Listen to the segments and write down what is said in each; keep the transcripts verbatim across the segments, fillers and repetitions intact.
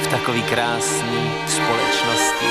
v takový krásný společnosti.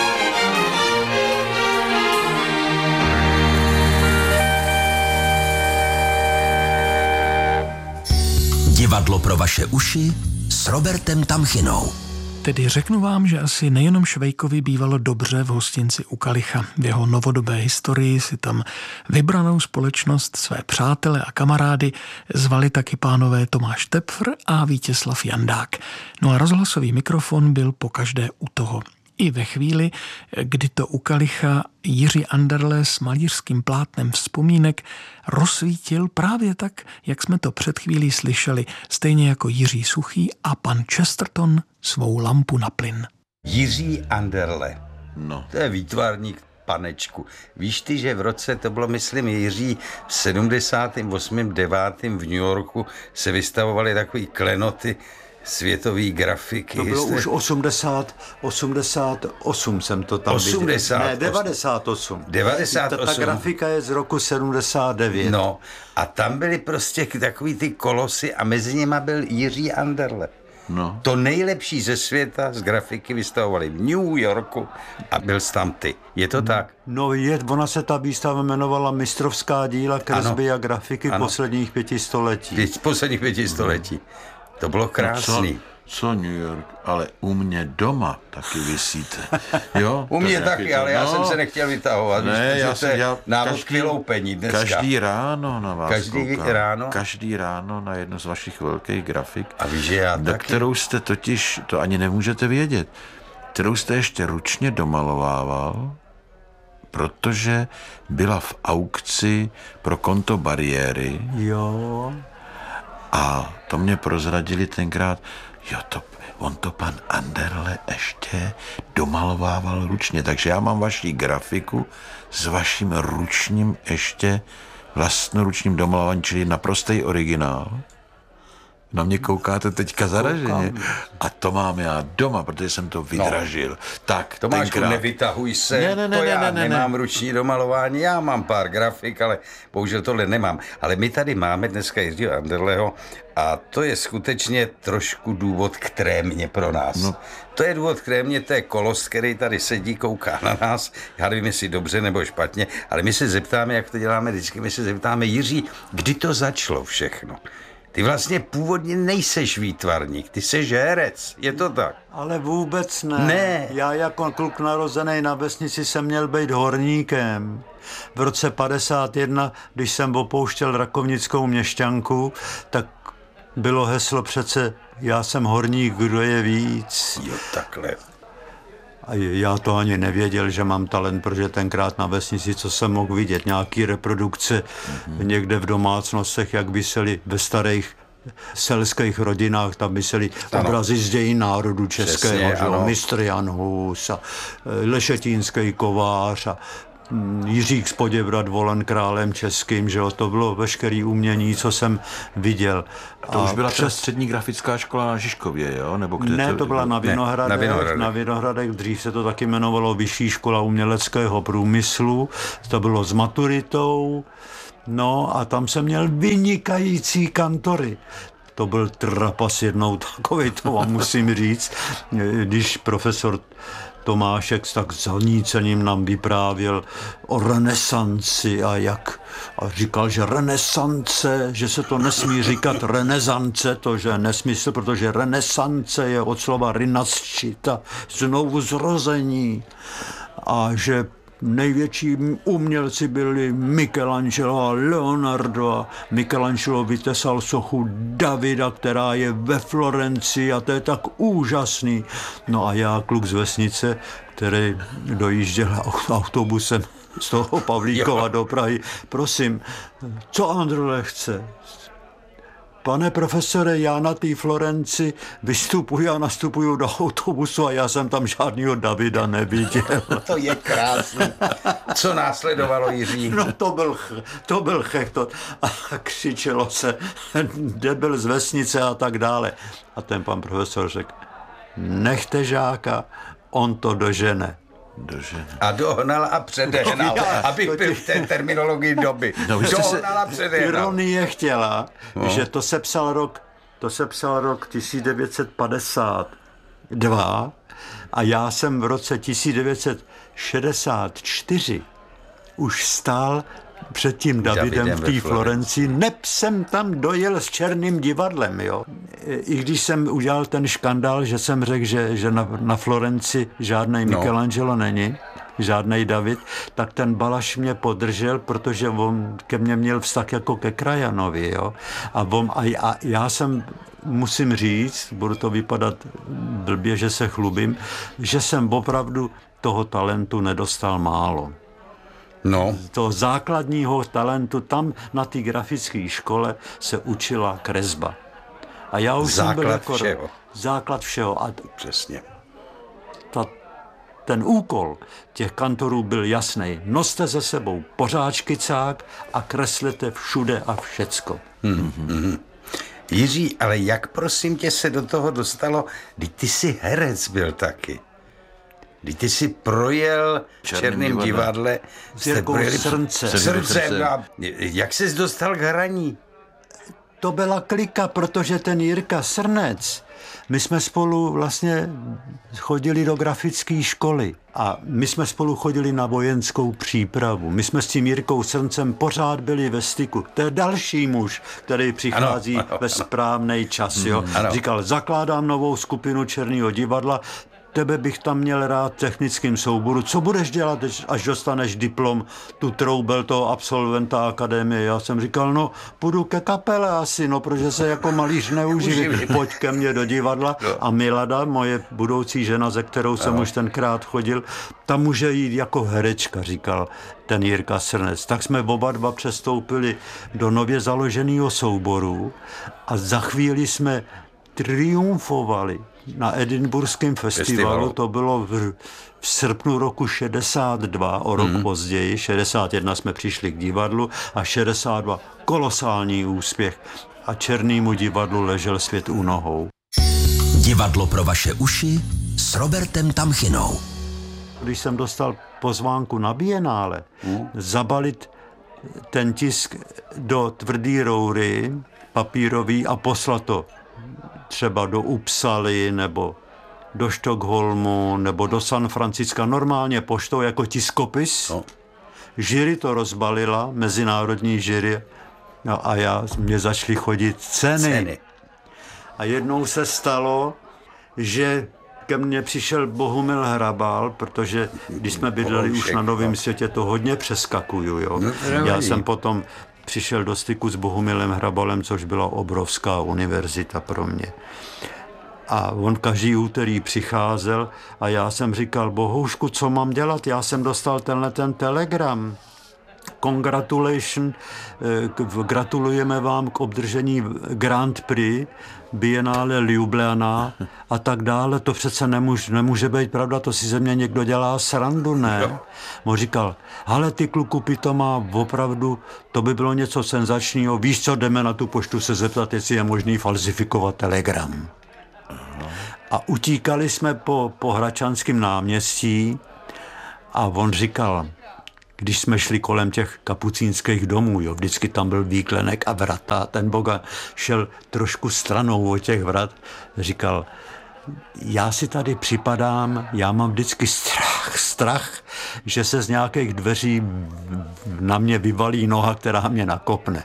Divadlo pro vaše uši s Robertem Tamchinou. Tedy řeknu vám, že asi nejenom Švejkovi bývalo dobře v hostinci u Kalicha. V jeho novodobé historii si tam vybranou společnost, své přátele a kamarády zvali taky pánové Tomáš Tepfr a Vítězslav Jandák. No a rozhlasový mikrofon byl pokaždé u toho. I ve chvíli, kdy to u Kalicha Jiří Anderle s malířským plátnem vzpomínek rozsvítil právě tak, jak jsme to před chvílí slyšeli, stejně jako Jiří Suchý a pan Chesterton svou lampu na plyn. Jiří Anderle, no. To je výtvarník panečku. Víš ty, že v roce, to bylo myslím Jiří, v sedmdesátém osmém devátém v New Yorku se vystavovaly takový klenoty světový grafiky. To bylo jste... už osmdesát, osmdesát osm jsem to tam osmdesát viděl. Ne, devadesát osm. devadesát osm. Ta, ta grafika je z roku sedmdesát devět. No, a tam byly prostě takový ty kolosy a mezi nimi byl Jiří Anderle. No. To nejlepší ze světa z grafiky vystavovali v New Yorku a byl jsi tam ty. Je to tak? No je, ona se ta výstava jmenovala Mistrovská díla kresby a grafiky ano. posledních pěti století. Pět, posledních pěti století. To bylo krásný. No co, co New York, ale u mě doma taky visíte. Jo? U mě taky, to, ale já no, jsem se nechtěl vytahovat. Ne, víš, já jsem, já, návod každý, k vyloupení dneska. Každý ráno na vás Každý koukám. ráno? Každý ráno na jednu z vašich velkých grafik. A víš, že já do taky. Kterou jste totiž, to ani nemůžete vědět, kterou jste ještě ručně domalovával, protože byla v aukci pro konto Bariéry. Jo. A to mě prozradili tenkrát, jo, to, on to pan Anderle ještě domalovával ručně, takže já mám vaši grafiku s vaším ručním ještě vlastnoručním domalováním, čili naprostý originál. Na mě koukáte teďka zaraženě. A to mám já doma, protože jsem to vydražil. No. Tak, Tomášku, tenkrát... nevytahuj se, ne, ne, ne, to já ne, ne, ne, nemám ne. ruční domalování, já mám pár grafik, ale bohužel tohle nemám. Ale my tady máme dneska Jiřího Anderleho a to je skutečně trošku důvod k trémě pro nás. No. To je důvod k trémě, to je kolos, který tady sedí, kouká na nás. Já nevím, jestli dobře nebo špatně, ale my se zeptáme, jak to děláme vždycky, my se zeptáme, Jiří, kdy to začalo všechno? Ty vlastně původně nejseš výtvarník, ty seš herec, je to tak? Ale vůbec ne. Ne. Já jako kluk narozený na vesnici jsem měl být horníkem. V roce padesát jedna, když jsem opouštěl rakovnickou měšťanku, tak bylo heslo přece já jsem horník, kdo je víc. Jo, takhle. A já to ani nevěděl, že mám talent, protože tenkrát na vesnici, co jsem mohl vidět, nějaký reprodukce mm-hmm. někde v domácnostech, jak visely ve starých selských rodinách, tam visely obrazy z dějin národu českého, mistr Jan Hus a Lešetínský kovář a Jiřík z Poděbrad volen králem českým, že jo, to bylo veškerý umění, co jsem viděl. A to a už byla přes... ta střední grafická škola na Žižkově, jo? Nebo kde ne, to, to byla na Vinohradech, na Vinohradech. Na Vinohradech, dřív se to taky jmenovalo Vyšší škola uměleckého průmyslu, to bylo s maturitou, no a tam jsem měl vynikající kantory. To byl trapas jednou takovej, to vám musím říct, když profesor Tomášek tak zanícením nám vyprávěl o renesanci a jak a říkal, že renesance, že se to nesmí říkat renesance, to že je nesmysl, protože renesance je od slova rinascita, znovu zrození a že největší umělci byli Michelangelo a Leonardo a Michelangelo vytesal sochu Davida, která je ve Florencii a to je tak úžasný. No a já, kluk z vesnice, který dojížděl autobusem z toho Pavlíkova do Prahy, prosím, co Anderle chce? Pane profesore, já na té Florenci vystupuji a nastupuju do autobusu a já jsem tam žádnýho Davida neviděl. To je krásný. Co následovalo, Jiří? No to byl, to byl chechtot a křičelo se debil z vesnice a tak dále. A ten pan profesor řekl, nechte žáka, on to dožene. Dožene. A dohnal a předehnal, no, abych byl v té terminologii doby. No, dohnal a předehnal. Ironie chtěla, no. že to se psal rok, to se psal rok tisíc devět set padesát. dva a já jsem v roce tisíc devět set šedesát čtyři už stál před tím Davidem, Davidem v té ve Florencii. Neb jsem tam dojel s Černým divadlem, jo. I když jsem udělal ten škandál, že jsem řekl, že, že na, na Florenci žádnej No. Michelangelo není, žádnej David, tak ten Balaš mě podržel, protože on ke mně měl vztah jako ke Krajanovi, jo. A, on, a, a já jsem, musím říct, budu to vypadat blbě, že se chlubím, že jsem opravdu toho talentu nedostal málo. No, Toho základního talentu, tam na té grafické škole se učila kresba. A já už jsem byl Základ jako všeho. základ všeho. A přesně. ta, ten úkol těch kantorů byl jasný. Noste ze sebou pořád škicák a kreslete všude a všecko. Jiří, ale jak prosím tě se do toho dostalo, když ty jsi herec byl taky. Když ty jsi projel v Černým Černém divadle. divadle, S Jirkou projeli- Srncem. Srncem. Srncem. No a jak jsi dostal k hraní? To byla klika, protože ten Jirka Srnec, my jsme spolu vlastně chodili do grafické školy a my jsme spolu chodili na vojenskou přípravu. My jsme s tím Jirkou Srncem pořád byli ve styku. To je další muž, který přichází Ano, ano, ve správný čas. Jo. ano. Říkal, zakládám novou skupinu Černého divadla, tebe bych tam měl rád v technickém souboru. Co budeš dělat, až dostaneš diplom, tu troubel toho absolventa akademie? Já jsem říkal, no, půjdu ke kapele asi, no, protože se jako malíř neuživí. Pojď ke mně do divadla. A Milada, moje budoucí žena, ze kterou jsem už tenkrát chodil, ta může jít jako herečka, říkal ten Jirka Srnec. Tak jsme oba dva přestoupili do nově založeného souboru a za chvíli jsme triumfovali na Edinburghském festivalu, Festivalu. to bylo v, v srpnu roku šedesát dva, o rok mm. později, šedesát jedna jsme přišli k divadlu a šedesát dva kolosální úspěch a Černému divadlu ležel svět u nohou. Divadlo pro vaše uši s Robertem Tamchinou. Když jsem dostal pozvánku na Bienále, mm. zabalit ten tisk do tvrdý roury papírový a poslat to třeba do Uppsaly nebo do Stockholmu nebo do San Franciska normálně poštou jako tiskopis. No. Jury to rozbalila, mezinárodní jury, no a já, mě začaly chodit ceny. Ceny. A jednou se stalo, že ke mně přišel Bohumil Hrabal, protože když jsme bydleli už na Novém Světě, to hodně přeskakuju. Jo. No, to Já nevadí. jsem potom přišel do styku s Bohumilem Hrabalem, což byla obrovská univerzita pro mě. A on každý úterý přicházel a já jsem říkal, Bohoušku, co mám dělat? Já jsem dostal tenhle ten telegram. Congratulation, eh, gratulujeme vám k obdržení Grand Prix Biennále Ljubljana a tak dále. To přece nemůže, nemůže být pravda, to si ze mě někdo dělá srandu, ne? On říkal, ale ty kluku pitomá, opravdu, to by bylo něco senzačního. Víš co, jdeme na tu poštu se zeptat, jestli je možný falsifikovat telegram. A utíkali jsme po, po Hradčanském náměstí a on říkal, když jsme šli kolem těch kapucínských domů, jo, vždycky tam byl výklenek a vrata, ten Boga šel trošku stranou od těch vrat, říkal, já si tady připadám, já mám vždycky strach, strach, že se z nějakých dveří na mě vyvalí noha, která mě nakopne.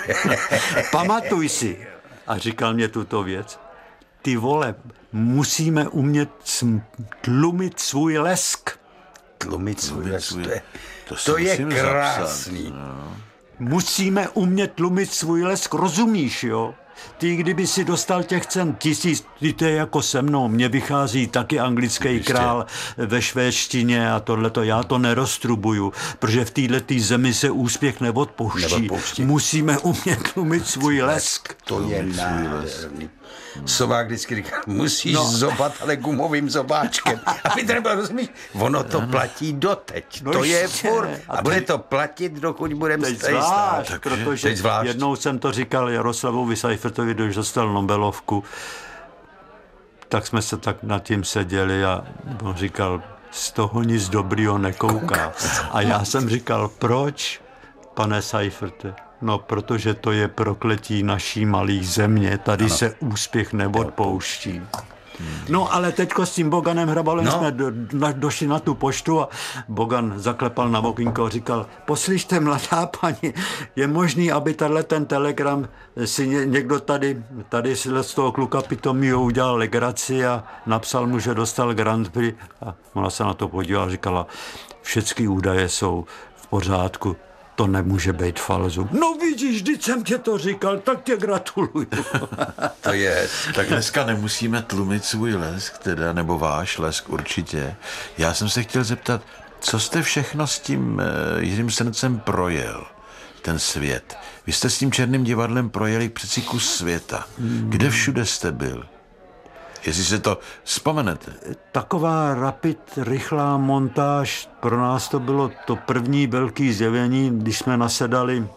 Pamatuj si. A říkal mě tuto věc. Ty vole, musíme umět tlumit svůj lesk. Tlumit svůj lesk, to je, To si to je musím krásný. zapsat, no. Musíme umět tlumit svůj lesk, rozumíš, jo? Ty, kdyby si dostal těch cen tisíc, ty to je jako se mnou, mně vychází taky anglický Jistě. král ve švédštině a tohleto, já to neroztrubuju, protože v této zemi se úspěch neodpouští. Neodpouští. Musíme umět tlumit svůj lesk. To je nádherný. Sovák vždycky říká, musíš no. zobat, ale gumovým zobáčkem. A my třeba rozumíš, ono to platí doteď. No to je jistě. furt. A A bude to platit, dokud budeme Teď tady zvlášť, stát. protože Teď zvlášť. jednou jsem to říkal Jaroslavovi Seifertovi, když dostal Nobelovku, tak jsme se tak nad tím seděli a on říkal, z toho nic dobrýho nekouká. A já jsem říkal, proč, pane Seiferte? No, protože to je prokletí naší malé země. Tady ano. se úspěch neodpouští. No ale teďko s tím Boganem Hrabalem No. jsme do, na, došli na tu poštu a Bogan zaklepal na okýnko a říkal, poslyšte, mladá paní, je možný, aby tenhle ten telegram si ně, někdo tady, tady si z toho kluka Pitomího udělal legraci a napsal mu, že dostal Grand Prix. A ona se na to podívala a říkala, všechny údaje jsou v pořádku, to nemůže být falzu. No vidíš, vždyť jsem tě to říkal, tak tě gratuluju. To je. Tak dneska nemusíme tlumit svůj lesk, teda, nebo váš lesk určitě. Já jsem se chtěl zeptat, co jste všechno s tím uh, Jiřím Srncem projel, ten svět. Vy jste s tím Černým divadlem projeli přeci kus světa. Kde všude jste byl? Jestli se to vzpomenete. Taková rapid, rychlá montáž, pro nás to bylo to první velké zjevení, když jsme nasedali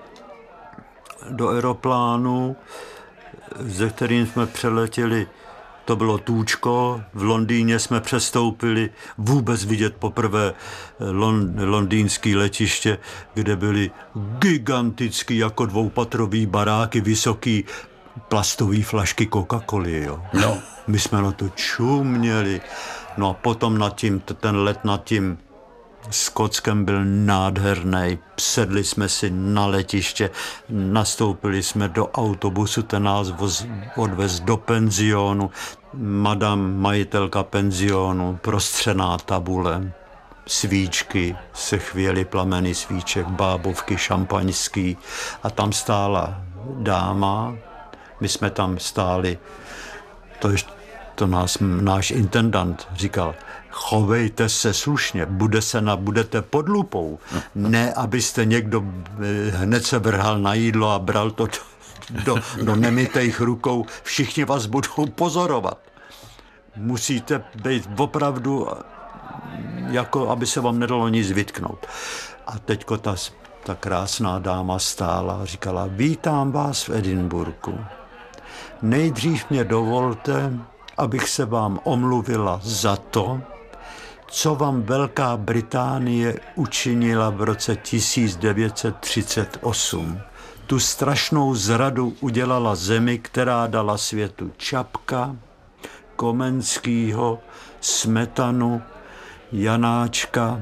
do aeroplánu, ze kterým jsme přeletěli, to bylo Tůčko, v Londýně jsme přestoupili vůbec vidět poprvé lon, londýnský letiště, kde byly gigantický jako dvoupatrový baráky, vysoký plastový flašky Coca-Coly, jo. No. My jsme na to čuměli. No a potom nad tím, ten let nad tím Skotskem byl nádherný. Sedli jsme si na letiště, nastoupili jsme do autobusu, ten nás voz, odvez do penzionu. Madam majitelka penzionu, prostřená tabule, svíčky, se chvěly plameny svíček, bábovky šampaňský a tam stála dáma, my jsme tam stáli, to ještě to nás náš intendant říkal, chovejte se slušně, bude se na, budete pod lupou. Ne, abyste někdo hned se vrhal na jídlo a bral to do, do nemytejch rukou. Všichni vás budou pozorovat. Musíte být opravdu, jako aby se vám nedalo nic vytknout. A teďko ta, ta krásná dáma stála a říkala, vítám vás v Edinburghu. Nejdřív mě dovolte, abych se vám omluvila za to, co vám Velká Británie učinila v roce tisíc devět set třicet osm. Tu strašnou zradu udělala zemi, která dala světu Čapka, Komenskýho, Smetanu, Janáčka.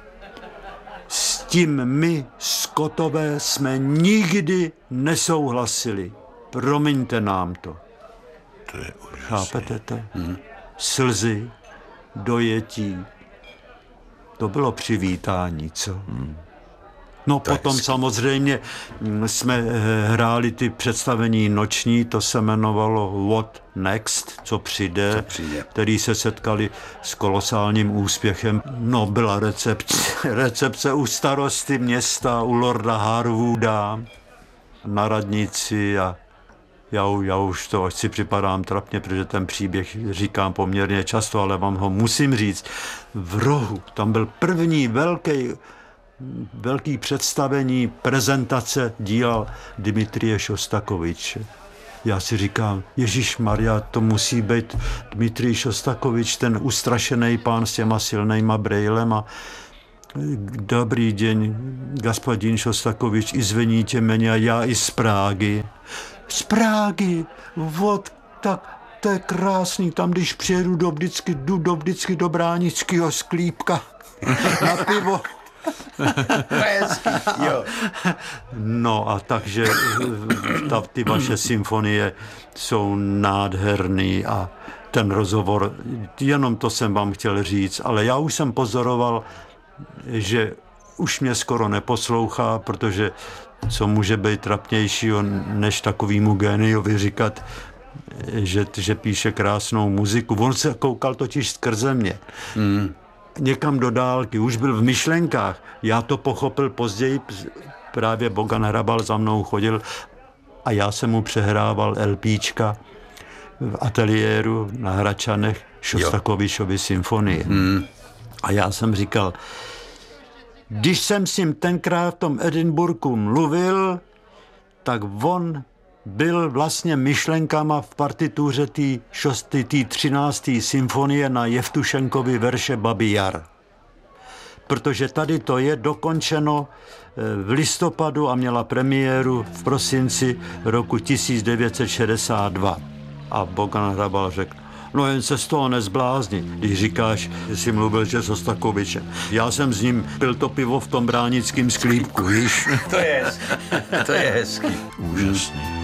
S tím my, Skotové, jsme nikdy nesouhlasili. Promiňte nám to. To je úžasný. Chápete to? Hmm. Slzy, dojetí. To bylo přivítání, co? Hmm. No To potom samozřejmě jsme hráli ty představení noční, to se jmenovalo What Next, co přijde, Co přijde. který se setkali s kolosálním úspěchem. No byla recepce, recepce u starosty města, u lorda Harwooda, na radnici a Já, já už to, až si připadám trapně, protože ten příběh říkám poměrně často, ale vám ho musím říct. V rohu, tam byl první velký, velký představení, prezentace díla Dmitrie Šostakoviče. Já si říkám, Ježišmarja, to musí být Dmitrij Šostakovič, ten ustrašený pán s těma silnejma brejlema. Dobrý den, gospodin Šostakovič, izveníte mě, já i z Prágy. Z Prágy, vod, tak to je krásný, tam když přijedu do vždycky, jdu do vždycky do bránického sklípka na pivo. Jo. No a takže ta, ty vaše symfonie jsou nádherný a ten rozhovor, jenom to jsem vám chtěl říct, ale já už jsem pozoroval, že už mě skoro neposlouchá, protože co může být trapnějšího, než takovýmu géniovi říkat, že, že píše krásnou muziku. On se koukal totiž skrze mě. Mm. Někam do dálky, už byl v myšlenkách. Já to pochopil později, právě Bogan Hrabal za mnou chodil a já jsem mu přehrával LPčka v ateliéru na Hračanech Šostakovičovy symfonie. Mm. A já jsem říkal, když jsem s ním tenkrát v tom Edinburghu mluvil, tak on byl vlastně myšlenkama v partituře té třinácté symfonie na Jevtušenkovy verše Babí Jar. Protože tady to je dokončeno v listopadu a měla premiéru v prosinci roku tisíc devět set šedesát dva. A Bogan Hrabal řekl, No jen se z toho nezblázni, když říkáš, že jsi mluvil, že Šostakoviče. Já jsem s ním pil to pivo v tom bránickém sklípku, víš? To je hezký. To je hezký. Úžasný.